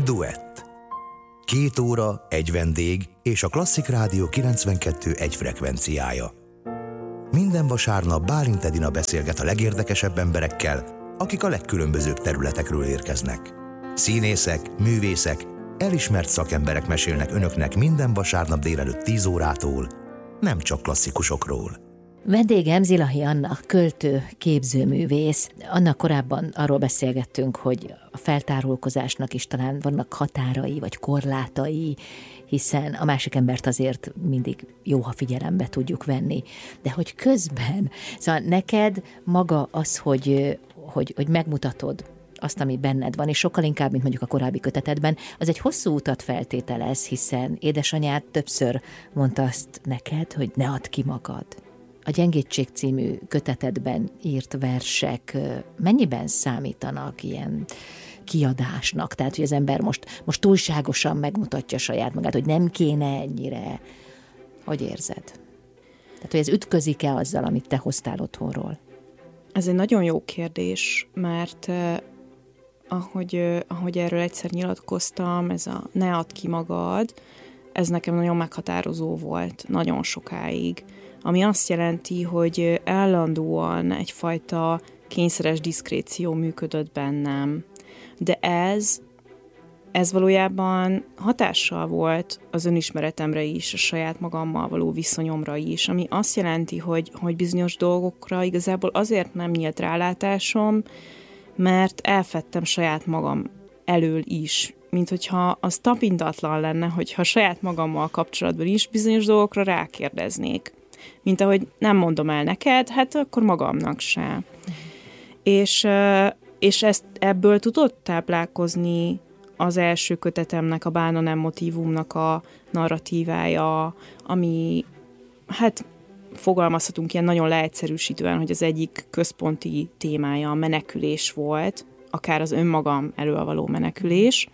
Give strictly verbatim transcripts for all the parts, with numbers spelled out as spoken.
Duett. Két óra, egy vendég és a Klasszik Rádió kilencvenkettő egy frekvenciája. Minden vasárnap Bálint Edina beszélget a legérdekesebb emberekkel, akik a legkülönbözőbb területekről érkeznek. Színészek, művészek, elismert szakemberek mesélnek önöknek minden vasárnap délelőtt tíz órától, nem csak klasszikusokról. Vendégem Zilahi Anna, költő, képzőművész. Annak korábban arról beszélgettünk, hogy a feltárulkozásnak is talán vannak határai vagy korlátai, hiszen a másik embert azért mindig jó, ha figyelembe tudjuk venni. De hogy közben, szóval neked maga az, hogy, hogy, hogy megmutatod azt, ami benned van, és sokkal inkább, mint mondjuk a korábbi kötetedben, az egy hosszú utat feltételez, hiszen édesanyád többször mondta azt neked, hogy ne add ki magad. A Gyengétség című kötetedben írt versek mennyiben számítanak ilyen kiadásnak? Tehát, hogy az ember most, most túlságosan megmutatja saját magát, hogy nem kéne ennyire. Hogy érzed? Tehát, hogy ez ütközik-e azzal, amit te hoztál otthonról? Ez egy nagyon jó kérdés, mert eh, ahogy, eh, ahogy erről egyszer nyilatkoztam, ez a ne add ki magad, ez nekem nagyon meghatározó volt, nagyon sokáig. Ami azt jelenti, hogy állandóan egyfajta kényszeres diszkréció működött bennem. De ez, ez valójában hatással volt az önismeretemre is, a saját magammal való viszonyomra is, ami azt jelenti, hogy, hogy bizonyos dolgokra igazából azért nem nyílt rálátásom, mert elfedtem saját magam elől is, mint hogyha az tapintatlan lenne, hogyha saját magammal kapcsolatban is bizonyos dolgokra rákérdeznék. Mint ahogy nem mondom el neked, hát akkor magamnak se. És, és ezt ebből tudott táplálkozni az első kötetemnek, a Bálna nem motívumnak a narratívája, ami, hát fogalmazhatunk ilyen nagyon leegyszerűsítően, hogy az egyik központi témája a menekülés volt, akár az önmagam elől való menekülés.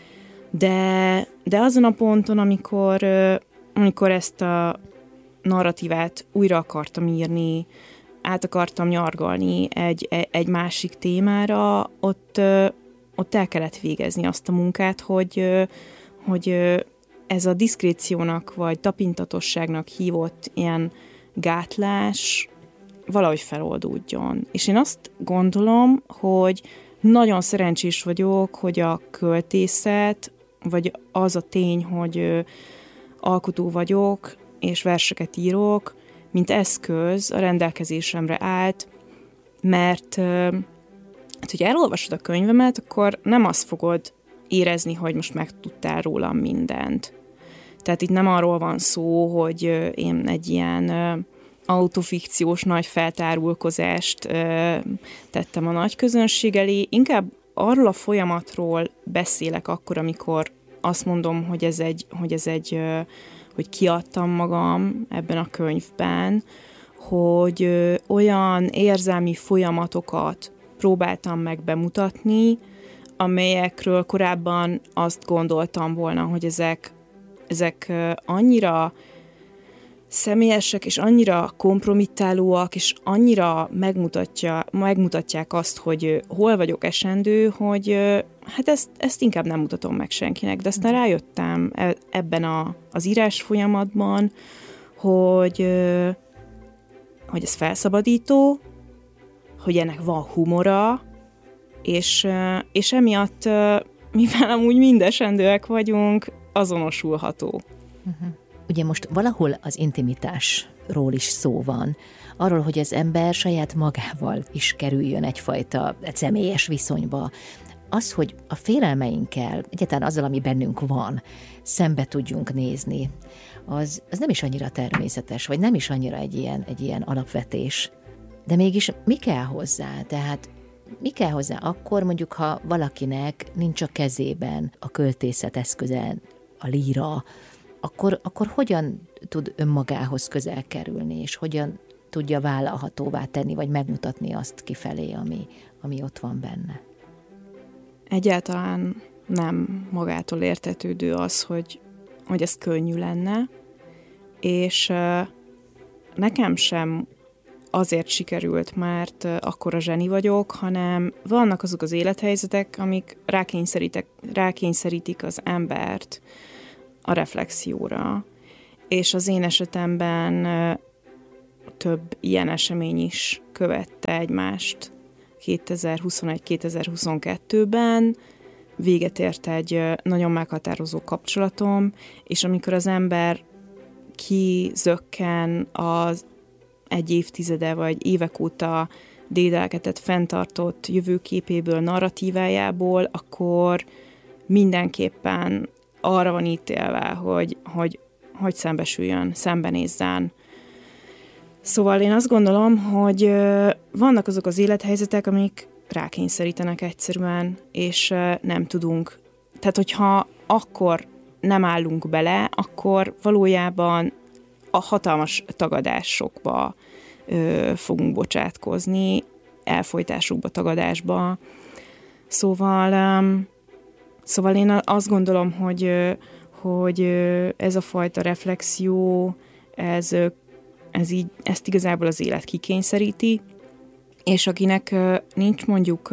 De, de azon a ponton, amikor, amikor ezt a narratívát újra akartam írni, át akartam nyargalni egy, egy másik témára, ott, ott el kellett végezni azt a munkát, hogy, hogy ez a diszkréciónak vagy tapintatosságnak hívott ilyen gátlás valahogy feloldódjon. És én azt gondolom, hogy nagyon szerencsés vagyok, hogy a költészet, vagy az a tény, hogy alkotó vagyok, és verseket írok, mint eszköz a rendelkezésemre állt, mert hát, hogy elolvasod a könyvemet, akkor nem azt fogod érezni, hogy most megtudtál rólam mindent. Tehát itt nem arról van szó, hogy én egy ilyen autofikciós nagy feltárulkozást tettem a nagy közönség elé, inkább arról a folyamatról beszélek akkor, amikor azt mondom, hogy ez egy, hogy ez egy hogy kiadtam magam ebben a könyvben, hogy ö, olyan érzelmi folyamatokat próbáltam meg bemutatni, amelyekről korábban azt gondoltam volna, hogy ezek, ezek ö, annyira személyesek, és annyira kompromittálóak, és annyira megmutatja, megmutatják azt, hogy hol vagyok esendő, hogy hát ezt, ezt inkább nem mutatom meg senkinek. De aztán rájöttem ebben a, az írás folyamatban, hogy, hogy ez felszabadító, hogy ennek van humora, és, és emiatt, mivel amúgy mindesendőek vagyunk, azonosulható. Uh-huh. Ugye most valahol az intimitásról is szó van, arról, hogy az ember saját magával is kerüljön egyfajta egy személyes viszonyba. Az, hogy a félelmeinkkel, egyáltalán azzal, ami bennünk van, szembe tudjunk nézni, az, az nem is annyira természetes, vagy nem is annyira egy ilyen, egy ilyen alapvetés. De mégis mi kell hozzá? Tehát mi kell hozzá akkor, mondjuk, ha valakinek nincs a kezében a költészet eszköze, a líra, Akkor, akkor hogyan tud önmagához közel kerülni, és hogyan tudja vállalhatóvá tenni, vagy megmutatni azt kifelé, ami, ami ott van benne? Egyáltalán nem magától értetődő az, hogy, hogy ez könnyű lenne, és uh, nekem sem azért sikerült, mert akkora zseni vagyok, hanem vannak azok az élethelyzetek, amik rákényszerítik, rákényszerítik az embert a reflexióra. És az én esetemben több ilyen esemény is követte egymást kétezer-huszonegy kétezer-huszonkettőben, véget ért egy nagyon meghatározó kapcsolatom, és amikor az ember kizökken az egy évtizede vagy évek óta dédelgetett, fenntartott jövőképéből, narratívájából, akkor mindenképpen arra van ítélve, hogy, hogy, hogy szembesüljön, szembenézzen. Szóval én azt gondolom, hogy vannak azok az élethelyzetek, amik rákényszerítenek egyszerűen, és nem tudunk. Tehát, hogyha akkor nem állunk bele, akkor valójában a hatalmas tagadásokba ö, fogunk bocsátkozni, elfojtásukba, tagadásba. Szóval, um, szóval én azt gondolom, hogy, hogy ez a fajta reflexió, ez, ez így, ezt igazából az élet kikényszeríti, és akinek nincs mondjuk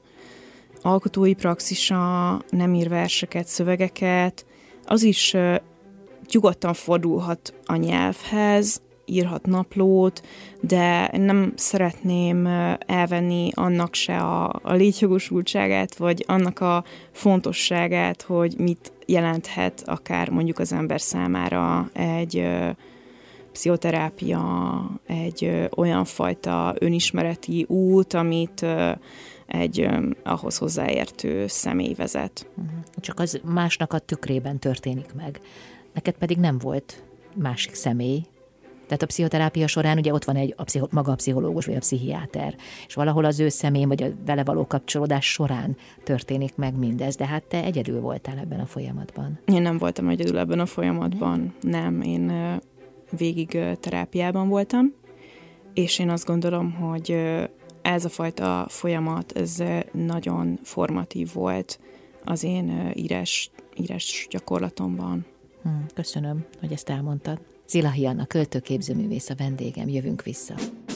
alkotói praxisa, nem ír verseket, szövegeket, az is nyugodtan fordulhat a nyelvhez, írhat naplót, de nem szeretném elvenni annak se a, a létjogosultságát, vagy annak a fontosságát, hogy mit jelenthet akár mondjuk az ember számára egy ö, pszichoterápia, egy ö, olyan fajta önismereti út, amit ö, egy ö, ahhoz hozzáértő személy vezet. Csak az másnak a tükrében történik meg. Neked pedig nem volt másik személy. Tehát a pszichoterápia során ugye ott van egy a pszicho, maga a pszichológus vagy a pszichiáter, és valahol az ő személy vagy a vele való kapcsolódás során történik meg mindez, de hát te egyedül voltál ebben a folyamatban. Én nem voltam egyedül ebben a folyamatban, nem. Én végig terápiában voltam, és én azt gondolom, hogy ez a fajta folyamat, ez nagyon formatív volt az én írás, írás gyakorlatomban. Köszönöm, hogy ezt elmondtad. Zilahi Anna, költő, képzőművész a vendégem, jövünk vissza.